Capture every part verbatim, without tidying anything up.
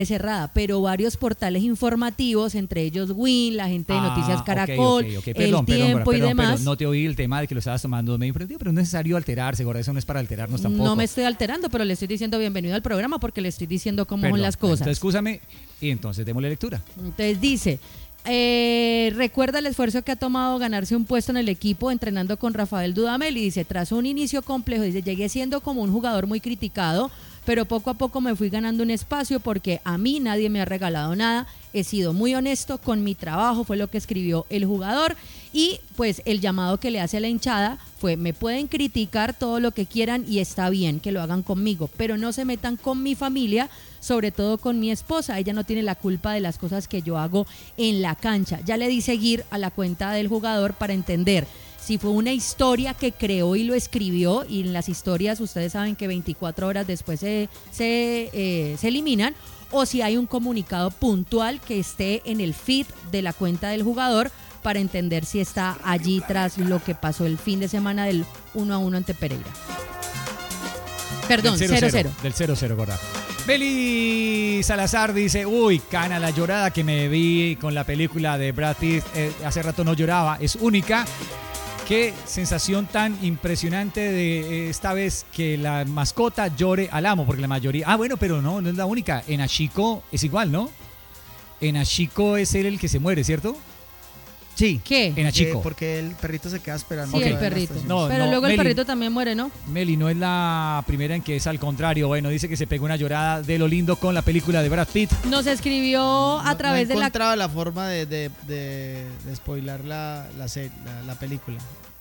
cerrada, pero varios portales informativos, entre ellos Win, la gente de Ah, Noticias Caracol, okay, okay, okay. El Perdón, perdón, Tiempo perdón, y demás. Pero no te oí el tema de que lo estabas tomando medio informativo, pero no es necesario alterarse, gorda, eso no es para alterarnos tampoco. No me estoy alterando, pero le estoy diciendo bienvenido al programa porque le estoy diciendo cómo Perdón, son las cosas. Entonces, excúsame y entonces démosle lectura. Entonces dice, eh, recuerda el esfuerzo que ha tomado ganarse un puesto en el equipo entrenando con Rafael Dudamel y dice, tras un inicio complejo, dice, llegué siendo como un jugador muy criticado, pero poco a poco me fui ganando un espacio porque a mí nadie me ha regalado nada, he sido muy honesto con mi trabajo, fue lo que escribió el jugador, y pues el llamado que le hace a la hinchada fue, me pueden criticar todo lo que quieran y está bien que lo hagan conmigo, pero no se metan con mi familia, sobre todo con mi esposa, ella no tiene la culpa de las cosas que yo hago en la cancha. Ya le di seguir a la cuenta del jugador para entender si fue una historia que creó y lo escribió, y en las historias ustedes saben que veinticuatro horas después se, se, eh, se eliminan, o si hay un comunicado puntual que esté en el feed de la cuenta del jugador para entender si está allí tras lo que pasó el fin de semana del uno a uno ante Pereira. Perdón, cero cero. Del cero cero, gorda. Beli Salazar dice, uy, Cana, la llorada que me vi con la película de Brad Pitt, eh, hace rato no lloraba, es única. Qué sensación tan impresionante de eh, esta vez que la mascota llore al amo, porque la mayoría... Ah, bueno, pero no, no es la única. En Ashiko es igual, ¿no? En Ashiko es él el que se muere, ¿cierto? Sí. ¿Qué? En Ashiko. Eh, porque el perrito se queda esperando. Sí, Ok. el perrito. No, pero no, luego el Meli. perrito también muere, ¿no? Meli, no es la primera en que es al contrario. Bueno, dice que se pegó una llorada de lo lindo con la película de Brad Pitt. Nos escribió a No- través no de la... encontraba la forma de, de, de, de spoilar la, la, serie, la, la película.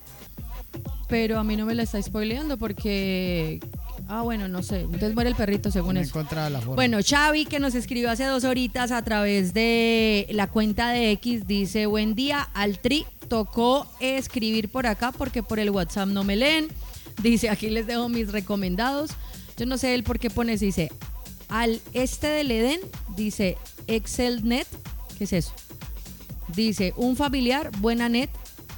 Pero a mí no me la está spoileando porque... Ah, bueno, no sé. Entonces muere el perrito según No eso. encontraba la forma. Bueno, Xavi, que nos escribió hace dos horitas a través de la cuenta de X, dice, buen día, al Tri, tocó escribir por acá porque por el WhatsApp no me leen. Dice, aquí les dejo mis recomendados. Yo no sé él por qué pone, dice, al este del Edén, dice, ExcelNet, ¿qué es eso? Dice, un familiar, buena net.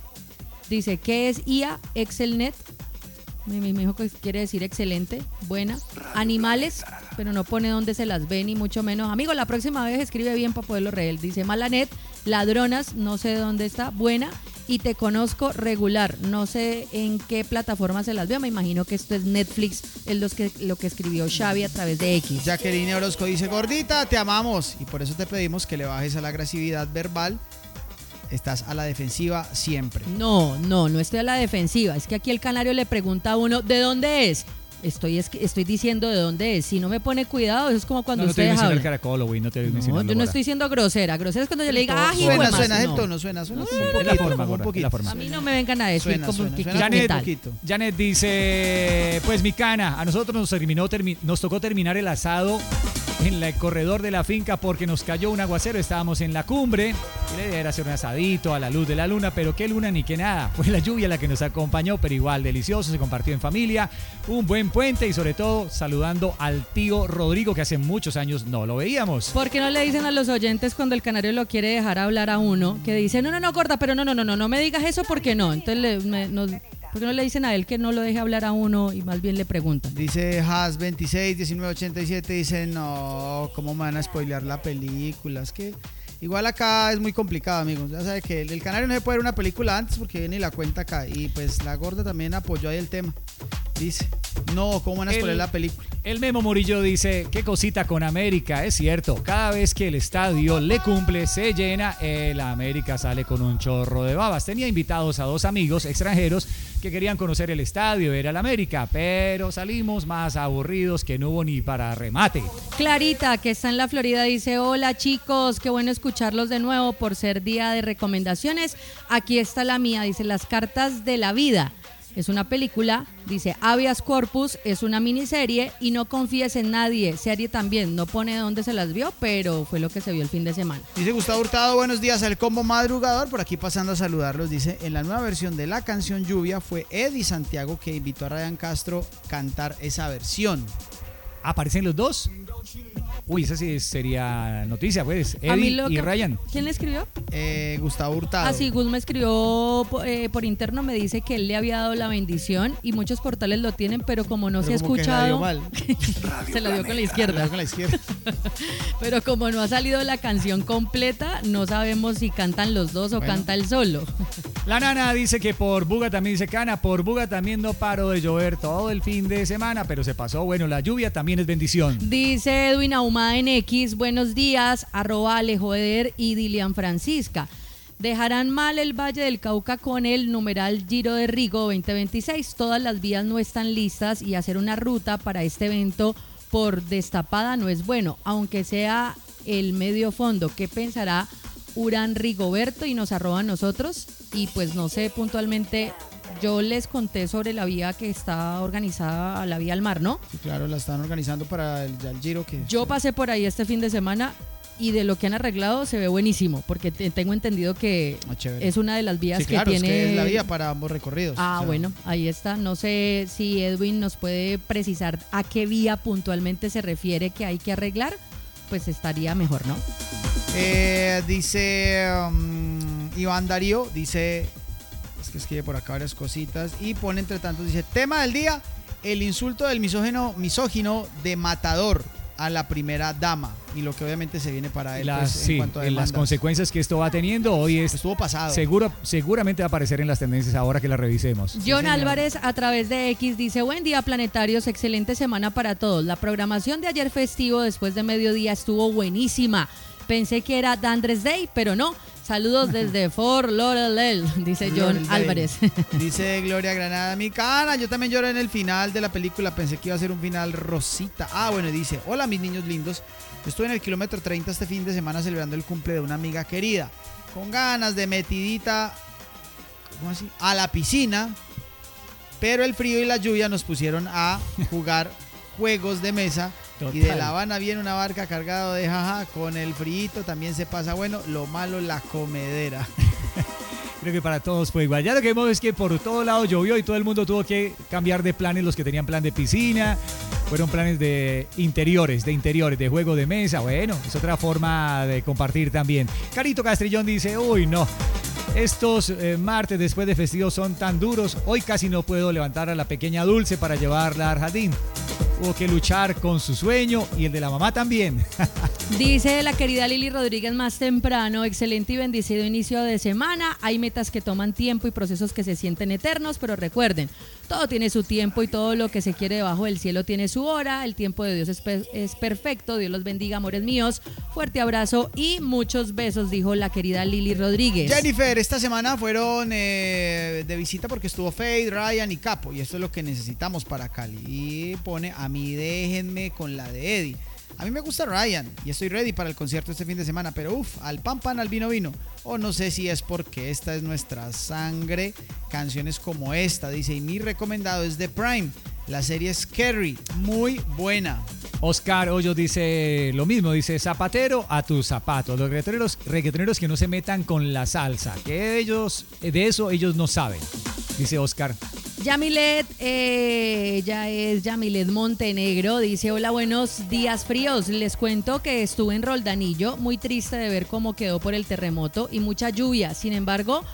Dice, ¿qué es I A? ExcelNet. Me, me dijo que quiere decir excelente, buena. Animales, pero no pone dónde se las ve, ni mucho menos. Amigo, la próxima vez escribe bien para poderlo leer. Dice, Malanet, ladronas, no sé de dónde está, buena. Y te conozco regular, no sé en qué plataforma se las veo. Me imagino que esto es Netflix, es lo que, lo que escribió Xavi a través de X. Jacqueline Orozco dice, gordita, te amamos. Y por eso te pedimos que le bajes a la agresividad verbal. Estás a la defensiva siempre. No, no, no estoy a la defensiva. Es que aquí el canario le pregunta a uno, ¿de dónde es? Estoy, es que estoy diciendo de dónde es. Si no me pone cuidado, eso es como cuando No, no te ustedes voy a mencionar hablan. Caracol, güey, no te voy No, mencionando, yo no gorda. estoy siendo grosera. Grosera es cuando yo le diga, ¡ay, hijo de Suena, más! suena el No. tono, suena, suena. No, un es la poquito, forma, un gorda, es poquito. la forma. A mí no me vengan a decir Suena, como suena, que suena qué Janet, tal. poquito. Janet dice, pues mi Cana, a nosotros nos terminó, termi- nos tocó terminar el asado en la- el corredor de la finca porque nos cayó un aguacero, estábamos en la cumbre y la idea era hacer un asadito a la luz de la luna, pero qué luna ni qué nada, fue la lluvia la que nos acompañó, pero igual delicioso, se compartió en familia, un buen puente y sobre todo saludando al tío Rodrigo que hace muchos años no lo veíamos. ¿Por qué no le dicen a los oyentes cuando el canario lo quiere dejar hablar a uno? Que dice, no, no, no, gorda, pero no, no, no, no, no me digas eso porque no. Entonces, le, me- nos- ¿por qué no le dicen a él que no lo deje hablar a uno y más bien le preguntan? Dice Has veintiséis diecinueve ochenta y siete, dice, no, ¿cómo me van a spoilear la película? Es que igual acá es muy complicado, amigos. Ya sabe que el, el canario no se puede ver una película antes porque viene y la cuenta acá. Y pues la gorda también apoyó ahí el tema. Dice, no, ¿cómo van a spoilear El- la película? El Memo Murillo dice, qué cosita con América, es cierto, cada vez que el estadio le cumple, se llena, el América sale con un chorro de babas. Tenía invitados a dos amigos extranjeros que querían conocer el estadio, era el América, pero salimos más aburridos que no hubo ni para remate. Clarita, que está en la Florida, dice, hola chicos, qué bueno escucharlos de nuevo por ser día de recomendaciones. Aquí está la mía, dice, Las cartas de la vida. Es una película, dice, Habeas Corpus es una miniserie y No confíes en nadie, serie también, no pone dónde se las vio, pero fue lo que se vio el fin de semana. Dice Gustavo Hurtado, buenos días al combo madrugador, por aquí pasando a saludarlos. Dice, en la nueva versión de la canción Lluvia fue Eddie Santiago que invitó a Ryan Castro a cantar esa versión. ¿Aparecen los dos? Uy, esa sí sería noticia, pues. A mí Eddie lo y que- Ryan. ¿Quién le escribió? Eh, Gustavo Hurtado. Así, Gus me escribió po- eh, por interno, me dice que él le había dado la bendición y muchos portales lo tienen, pero como no Pero se ha como que la dio escuchado, mal. se la dio con la La izquierda. dio con la izquierda. Pero como no ha salido la canción completa, no sabemos si cantan los dos o Bueno. canta él solo. La nana dice que por Buga también dice Cana, por Buga también no paró de llover todo el fin de semana, pero se pasó. Bueno, la lluvia también es bendición. Dice Edwin Ahumada en X, buenos días, arroba Alejo Eder y Dilian Francisca. Dejarán mal el Valle del Cauca con el numeral Giro de Rigo veinte veintiséis. Todas las vías no están listas y hacer una ruta para este evento por destapada no es bueno, aunque sea el medio fondo. ¿Qué pensará Urán Rigoberto? Y nos arroba a nosotros. Y pues no sé puntualmente, yo les conté sobre la vía que está organizada, la vía al mar, ¿no? Sí, claro, la están organizando para el, ya el Giro. Que Yo pasé por ahí este fin de semana y de lo que han arreglado se ve buenísimo, porque te- tengo entendido que Ah, chévere. es una de las vías Sí, claro, que es tiene... que es la vía para ambos recorridos. Ah, O sea, bueno, ahí está. No sé si Edwin nos puede precisar a qué vía puntualmente se refiere que hay que arreglar, pues estaría mejor, ¿no? Eh, dice um, Iván Darío, dice, es que escribe por acá varias cositas y pone entre tantos, dice, tema del día, el insulto del misógino, misógino de matador a la primera dama y lo que obviamente se viene para él Las, pues, en sí, cuanto a en las demandas. consecuencias que esto va teniendo, hoy es Estuvo pasado. seguro, seguramente va a aparecer en las tendencias ahora que las revisemos. John señor. Álvarez a través de X dice, buen día planetarios, excelente semana para todos. La programación de ayer festivo después de mediodía estuvo buenísima. Pensé que era Dandres Day, pero no. Saludos desde Fort Lauderdale, dice John Lauderdale. Álvarez. Dice Gloria Granada, mi cara, yo también lloré en el final de la película, pensé que iba a ser un final rosita. Ah, bueno, y dice, hola mis niños lindos, estuve en el kilómetro treinta este fin de semana celebrando el cumple de una amiga querida, con ganas de metidita, ¿cómo así? A la piscina, pero el frío y la lluvia nos pusieron a jugar juegos de mesa. Y de Total. La Habana viene una barca cargada de jaja, con el frío también se pasa bueno, lo malo la comedera. Creo que para todos fue igual. Ya lo que vemos es que por todo lado llovió y todo el mundo tuvo que cambiar de planes. Los que tenían plan de piscina, fueron planes de interiores, de interiores, de juego de mesa. Bueno, es otra forma de compartir también. Carito Castrillón dice, uy, no. Estos eh, martes después de festivos son tan duros. Hoy casi no puedo levantar a la pequeña Dulce para llevarla al jardín. Hubo que luchar con su sueño y el de la mamá también. Dice la querida Lili Rodríguez más temprano, excelente y bendecido inicio de semana. Hay metas que toman tiempo y procesos que se sienten eternos, pero recuerden, todo tiene su tiempo y todo lo que se quiere debajo del cielo tiene su hora. El tiempo de Dios es, pe- es perfecto. Dios los bendiga, amores míos. Fuerte abrazo y muchos besos, dijo la querida Lili Rodríguez. Jennifer, esta semana fueron eh, de visita porque estuvo Faith, Ryan y Capo. Y esto es lo que necesitamos para Cali. Y pone, a mí déjenme con la de Eddie. A mí me gusta Ryan y estoy ready para el concierto este fin de semana. Pero uff, al pan pan, al vino vino. O no sé si es porque esta es nuestra sangre. Canciones como esta, dice. Y mi recomendado es The Prime. La serie es Scary, muy buena. Oscar Hoyos dice lo mismo, dice zapatero a tus zapatos. Los reggaetoneros, reggaetoneros que no se metan con la salsa, que ellos, de eso ellos no saben, dice Oscar. Yamilet, eh, ella es Yamilet Montenegro, dice, hola, buenos días fríos, les cuento que estuve en Roldanillo, muy triste de ver cómo quedó por el terremoto y mucha lluvia, sin embargo,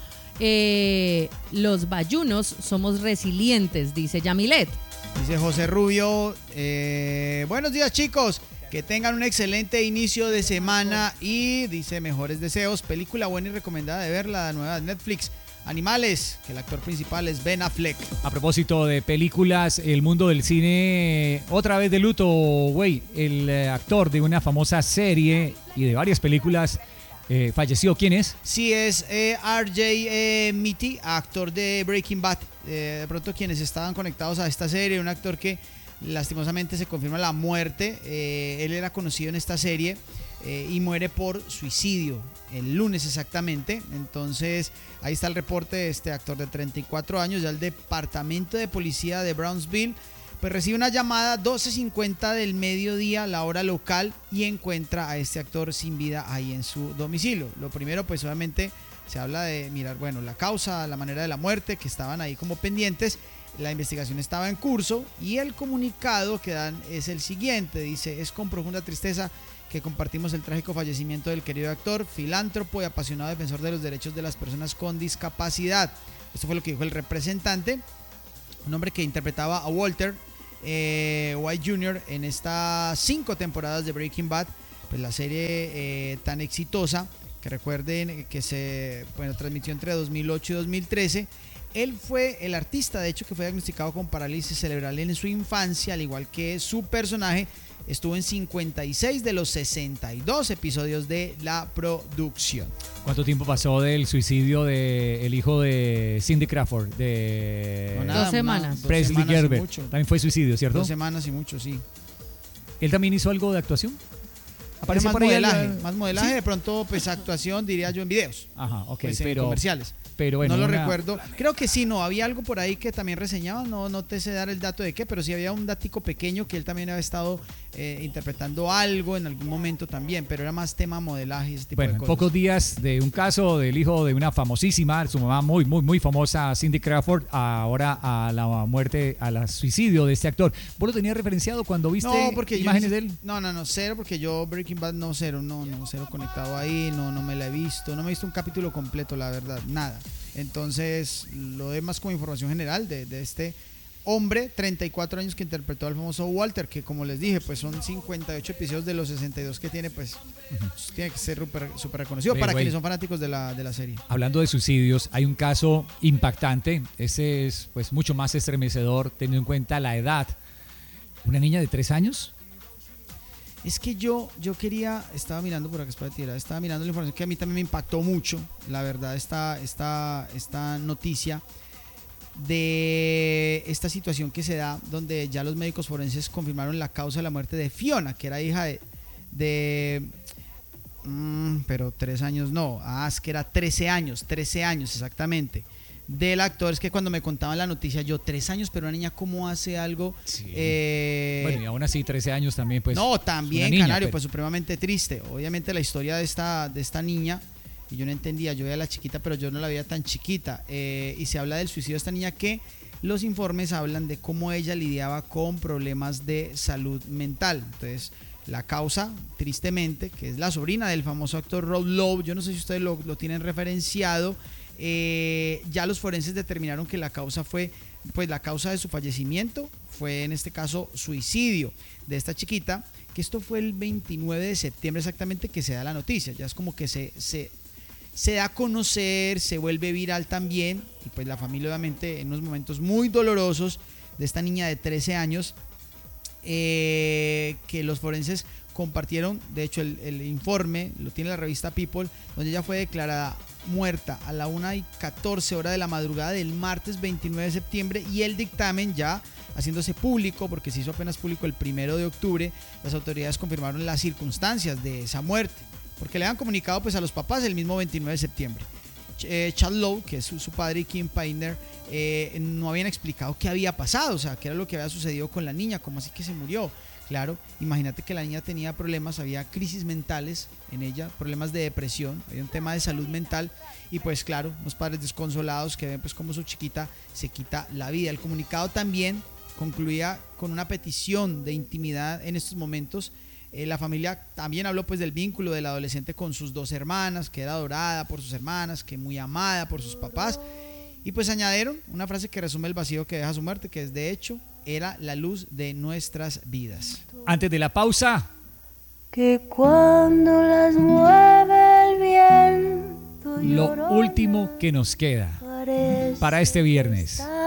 eh, los bayunos somos resilientes, dice Yamilet. Dice José Rubio, eh, buenos días chicos, que tengan un excelente inicio de semana y dice mejores deseos, película buena y recomendada de ver, la nueva de Netflix, Animales, que el actor principal es Ben Affleck. A propósito de películas, el mundo del cine, otra vez de luto, güey, el eh, actor de una famosa serie y de varias películas eh, falleció. ¿Quién es? Sí, es eh, R J eh, Mitty, actor de Breaking Bad. Eh, de pronto quienes estaban conectados a esta serie, un actor que lastimosamente se confirma la muerte. Eh, él era conocido en esta serie eh, y muere por suicidio, el lunes exactamente. Entonces ahí está el reporte de este actor de treinta y cuatro años. Ya el departamento de policía de Brownsville pues recibe una llamada doce cincuenta del mediodía, la hora local, y encuentra a este actor sin vida ahí en su domicilio. Lo primero, pues obviamente se habla de mirar, bueno, la causa, la manera de la muerte, que estaban ahí como pendientes. La investigación estaba en curso y el comunicado que dan es el siguiente. Dice: es con profunda tristeza que compartimos el trágico fallecimiento del querido actor, filántropo y apasionado defensor de los derechos de las personas con discapacidad. Esto fue lo que dijo el representante, un hombre que interpretaba a Walter eh, White junior en estas cinco temporadas de Breaking Bad, pues la serie eh, tan exitosa que recuerden que se bueno, transmitió entre dos mil ocho y dos mil trece. Él fue el artista, de hecho, que fue diagnosticado con parálisis cerebral en su infancia, al igual que su personaje. Estuvo en cincuenta y seis de los sesenta y dos episodios de la producción. ¿Cuánto tiempo pasó del suicidio del hijo de Cindy Crawford? De No, nada, dos semanas. una- dos Presley semanas y Gerber. mucho. También fue suicidio, ¿cierto? Dos semanas y mucho, sí. ¿Él también hizo algo de actuación? Aparece más por ahí modelaje, el- más modelaje, ¿Sí? de pronto pues actuación, diría yo, en videos, Ajá, ok, pues, en pero, comerciales. pero bueno. no lo una- recuerdo. Creo que sí, no, había algo por ahí que también reseñaba, no, no te sé dar el dato de qué, pero sí había un datico pequeño que él también había estado eh, interpretando algo en algún momento también, pero era más tema modelaje y ese tipo Bueno, de en cosas. pocos días de un caso del hijo de una famosísima, su mamá muy, muy, muy famosa, Cindy Crawford, ahora a la muerte, al suicidio de este actor. ¿Vos lo tenías referenciado cuando viste No, porque imágenes yo, de él? No, no, no, cero, porque yo Breaking Bad no, cero, no, no, cero conectado ahí, no, no me la he visto, no me he visto un capítulo completo, la verdad, nada. Entonces, lo demás como información general de, de este hombre, treinta y cuatro años, que interpretó al famoso Walter, que como les dije, pues son cincuenta y ocho episodios de los sesenta y dos que tiene, pues uh-huh. tiene que ser súper super reconocido Oye, para güey. quienes son fanáticos de la, de la serie. Hablando de suicidios, hay un caso impactante. Ese es pues mucho más estremecedor teniendo en cuenta la edad. Una niña de tres años. Es que yo, yo quería, estaba mirando por acá, espera, tira, estaba mirando la información que a mí también me impactó mucho, la verdad, esta, esta, esta noticia de esta situación que se da, donde ya los médicos forenses confirmaron la causa de la muerte de Fiona, que era hija de, de mmm, pero tres años no, ah, es que era trece años, trece años exactamente, del actor. Es que cuando me contaban la noticia, yo, tres años, pero una niña, ¿cómo hace algo? Sí. Eh, Bueno, y aún así, trece años también, pues. no, es también, una niña, Canario, pero- pues supremamente triste. Obviamente la historia de esta, de esta niña, y yo no entendía, yo veía a la chiquita, pero yo no la veía tan chiquita. Eh, y se habla del suicidio de esta niña, que los informes hablan de cómo ella lidiaba con problemas de salud mental. Entonces, la causa, tristemente, que es la sobrina del famoso actor Rob Lowe, yo no sé si ustedes lo, lo tienen referenciado, eh, ya los forenses determinaron que la causa fue, pues la causa de su fallecimiento fue en este caso suicidio de esta chiquita, que esto fue el veintinueve de septiembre exactamente que se da la noticia, ya es como que se, se, se da a conocer, se vuelve viral también, y pues la familia obviamente en unos momentos muy dolorosos de esta niña de trece años, eh, que los forenses compartieron. De hecho el, el informe lo tiene la revista People, donde ella fue declarada muerta a la una y catorce hora de la madrugada del martes veintinueve de septiembre, y el dictamen ya haciéndose público, porque se hizo apenas público el primero de octubre, las autoridades confirmaron las circunstancias de esa muerte, porque le han comunicado pues a los papás el mismo veintinueve de septiembre. Eh, Chad Lowe, que es su, su padre, y Kim Painter, eh, no habían explicado qué había pasado, o sea, qué era lo que había sucedido con la niña, cómo así que se murió. Claro, imagínate que la niña tenía problemas, había crisis mentales en ella, problemas de depresión, había un tema de salud mental, y pues claro, unos padres desconsolados que ven pues como su chiquita se quita la vida. El comunicado también concluía con una petición de intimidad en estos momentos. Eh, la familia también habló pues del vínculo del adolescente con sus dos hermanas, que era adorada por sus hermanas, que muy amada por sus papás, y pues añadieron una frase que resume el vacío que deja su muerte, que es: de hecho era la luz de nuestras vidas. Antes de la pausa, Que cuando las mueve el viento lo llorona, último que nos queda parece para este viernes. estar